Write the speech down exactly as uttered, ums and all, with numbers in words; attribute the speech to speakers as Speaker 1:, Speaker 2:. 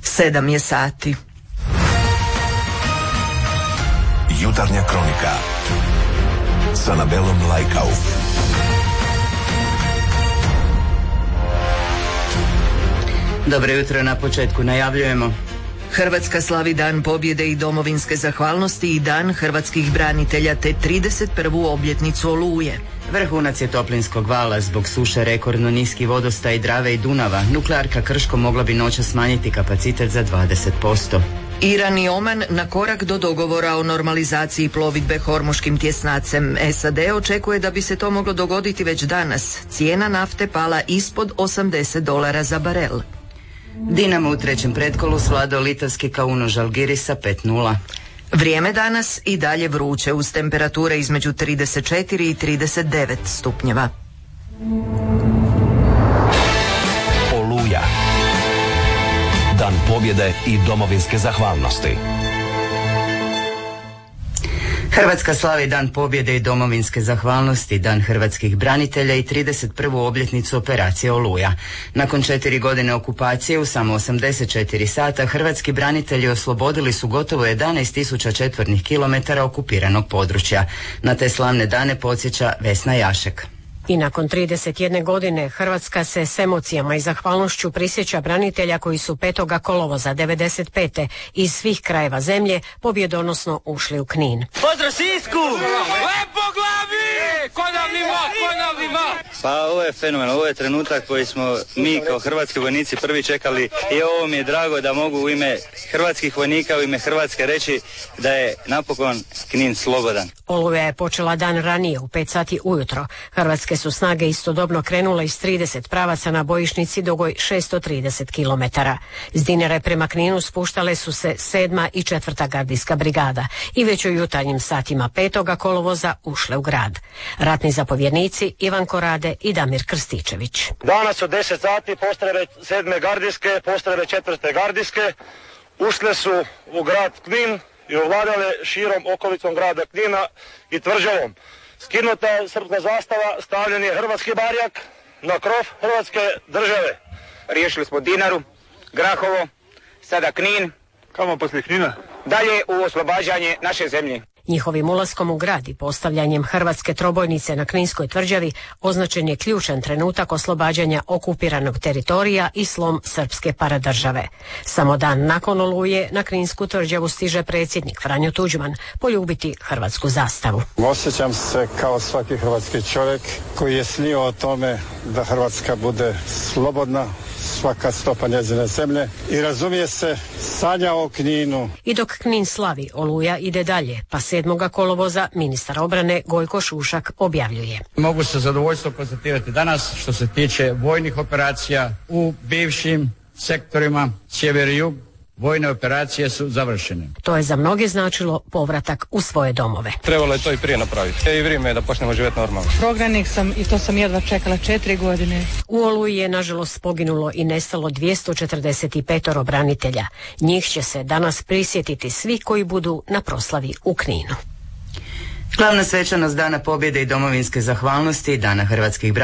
Speaker 1: Sedam je sati.
Speaker 2: Jutarnja kronika sa Anabelom Lajkau.
Speaker 3: Dobro jutro, na početku najavljujemo.
Speaker 1: Hrvatska slavi Dan pobjede i domovinske zahvalnosti i Dan hrvatskih branitelja te trideset prvu obljetnicu Oluje.
Speaker 3: Vrhunac je toplinskog vala, zbog suše rekordno niski vodostaj Drave i Dunava. Nuklearka Krško mogla bi noćas smanjiti kapacitet za dvadeset posto.
Speaker 1: Iran i Oman na korak do dogovora o normalizaciji plovidbe hormuškim tjesnacem. S A D očekuje da bi se to moglo dogoditi već danas. Cijena nafte pala ispod osamdeset dolara za barel.
Speaker 3: Dinamo u trećem pretkolu svladao litavski Kauno Žalgirisa pet nula.
Speaker 1: Vrijeme danas i dalje vruće uz temperature između trideset četiri i trideset devet stupnjeva.
Speaker 2: Oluja. Dan pobjede i domovinske zahvalnosti.
Speaker 3: Hrvatska slavi Dan pobjede i domovinske zahvalnosti, Dan hrvatskih branitelja i trideset prvu obljetnicu operacije Oluja. Nakon četiri godine okupacije u samo osamdeset četiri sata hrvatski branitelji oslobodili su gotovo jedanaest tisuća četvornih kilometara okupiranog područja. Na te slavne dane podsjeća Vesna Jašek.
Speaker 4: I nakon trideset jedne godine Hrvatska se s emocijama i zahvalnošću prisjeća branitelja koji su petog kolovoza devedeset pete iz svih krajeva zemlje pobjedonosno ušli u Knin.
Speaker 5: Pozdrav Sisku! Lepo glavi! Konavni most, konavni most!
Speaker 6: Pa ovo je fenomen, ovo je trenutak koji smo mi kao hrvatski vojnici prvi čekali i ovo mi je drago da mogu u ime hrvatskih vojnika, u ime Hrvatske reći da je napokon Knin slobodan.
Speaker 4: Oluja je počela dan ranije u pet sati ujutro. Hrvatske su snage istodobno krenule iz trideset pravaca na bojišnici dugoj šesto trideset kilometara. S Dinare prema Kninu spuštale su se sedma i četvrta gardijska brigada i već u jutarnjim satima petoga kolovoza ušle u grad. Ratni zapovjednici Ivan Korade i Damir Krstičević.
Speaker 7: Danas u deset sati postrojbe sedme gardijske, postrojbe četvrte gardijske ušle su u grad Knin i ovladale širom okolicom grada Knina i tvrđavom. Skinuta je srpska zastava, stavljen je hrvatski barjak na krov Hrvatske države.
Speaker 8: Riješili smo Dinaru, Grahovo, sada Knin.
Speaker 7: Kamo poslije Knina?
Speaker 8: Dalje u oslobađanje naše zemlje.
Speaker 4: Njihovim ulaskom u grad i postavljanjem hrvatske trobojnice na Kninskoj tvrđavi označen je ključan trenutak oslobađanja okupiranog teritorija i slom srpske paradržave. Samo dan nakon Oluje na Kninsku tvrđavu stiže predsjednik Franjo Tuđman poljubiti hrvatsku zastavu.
Speaker 9: Osjećam se kao svaki hrvatski čovjek koji je snio o tome da Hrvatska bude slobodna, svaka stopa njezine zemlje i razumije se sanja o Kninu.
Speaker 4: I dok Knin slavi, Oluja ide dalje, pa sedmoga kolovoza ministar obrane Gojko Šušak objavljuje.
Speaker 10: Mogu se zadovoljstvo konstatirati danas što se tiče vojnih operacija u bivšim sektorima sjever i jug. Vojne operacije su završene.
Speaker 4: To je za mnoge značilo povratak u svoje domove.
Speaker 11: Trebalo je to i prije napraviti. I vrijeme je da počnemo živjeti normalno.
Speaker 12: Prognanik sam i to sam jedva čekala četiri godine.
Speaker 4: U Oluji je nažalost poginulo i nestalo dvjesto četrdeset pet branitelja. Njih će se danas prisjetiti svi koji budu na proslavi u Kninu.
Speaker 3: Glavna svečanost Dana pobjede i domovinske zahvalnosti, Dana hrvatskih branitelja